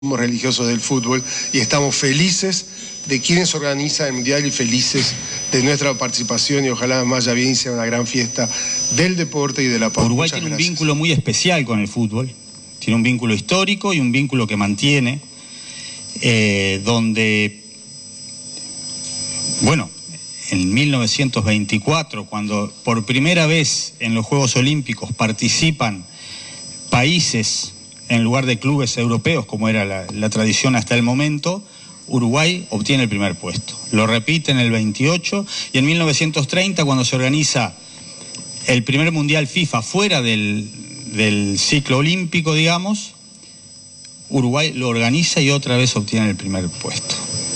Somos religiosos del fútbol y estamos felices de quienes organizan el Mundial y felices de nuestra participación, y ojalá Maya bien sea una gran fiesta del deporte y de la paz. Uruguay tiene un vínculo muy especial con el fútbol, tiene un vínculo histórico y un vínculo que mantiene, donde, bueno, en 1924, cuando por primera vez en los Juegos Olímpicos participan países en lugar de clubes europeos, como era la tradición hasta el momento, Uruguay obtiene el primer puesto. Lo repite en el 28 y en 1930, cuando se organiza el primer Mundial FIFA fuera del ciclo olímpico, digamos, Uruguay lo organiza y otra vez obtiene el primer puesto.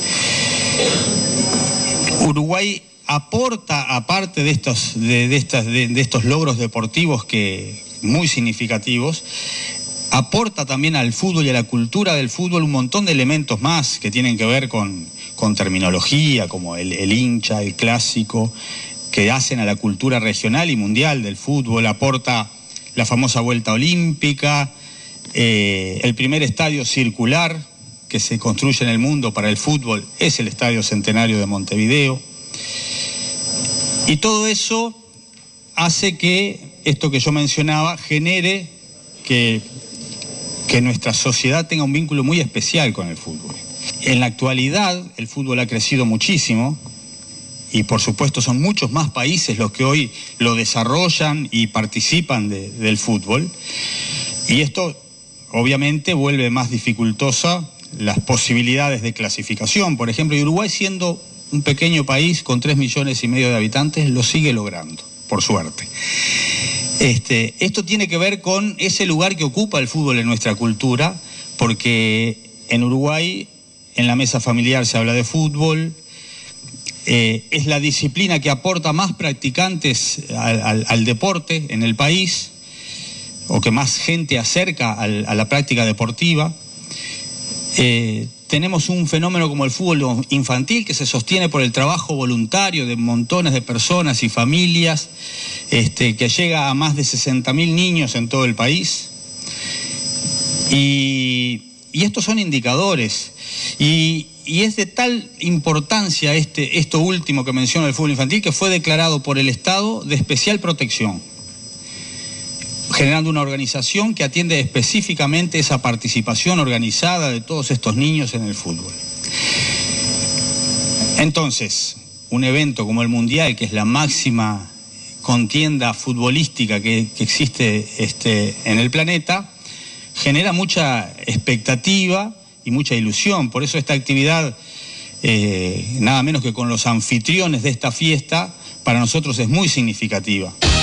Uruguay aporta, aparte de estos logros deportivos muy significativos, aporta también al fútbol y a la cultura del fútbol un montón de elementos más que tienen que ver con terminología, como el hincha, el clásico, que hacen a la cultura regional y mundial del fútbol. Aporta la famosa vuelta olímpica, el primer estadio circular que se construye en el mundo para el fútbol es el Estadio Centenario de Montevideo. Y todo eso hace que esto que yo mencionaba genere que nuestra sociedad tenga un vínculo muy especial con el fútbol. En la actualidad el fútbol ha crecido muchísimo y por supuesto son muchos más países los que hoy lo desarrollan y participan del fútbol, y esto obviamente vuelve más dificultosa las posibilidades de clasificación. Por ejemplo, Uruguay, siendo un pequeño país con 3,5 millones de habitantes, lo sigue logrando, por suerte. Esto tiene que ver con ese lugar que ocupa el fútbol en nuestra cultura, porque en Uruguay, en la mesa familiar se habla de fútbol, es la disciplina que aporta más practicantes al deporte en el país, o que más gente acerca a la práctica deportiva. Tenemos un fenómeno como el fútbol infantil que se sostiene por el trabajo voluntario de montones de personas y familias, que llega a más de 60.000 niños en todo el país. Y estos son indicadores. Y es de tal importancia esto último que menciono del fútbol infantil, que fue declarado por el Estado de especial protección, generando una organización que atiende específicamente esa participación organizada de todos estos niños en el fútbol. Entonces, un evento como el Mundial, que es la máxima contienda futbolística que existe en el planeta, genera mucha expectativa y mucha ilusión. Por eso esta actividad, nada menos que con los anfitriones de esta fiesta, para nosotros es muy significativa.